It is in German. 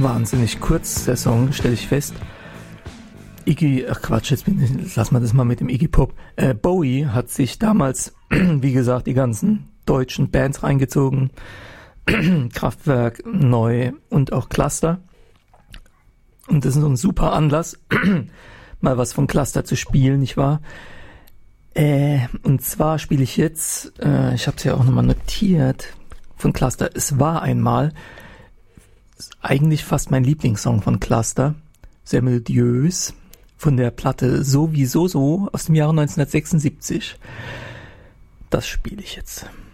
wahnsinnig kurz, der Song, stelle ich fest. Lass mal das mal mit dem Iggy Pop. Bowie hat sich damals, wie gesagt, die ganzen deutschen Bands reingezogen. Kraftwerk, Neu und auch Cluster. Und das ist so ein super Anlass, mal was von Cluster zu spielen, nicht wahr? Und zwar spiele ich jetzt, ich habe es ja auch nochmal notiert, von Cluster, Es war einmal, eigentlich fast mein Lieblingssong von Cluster, sehr melodiös, von der Platte So wie So aus dem Jahre 1976. Das spiele ich jetzt.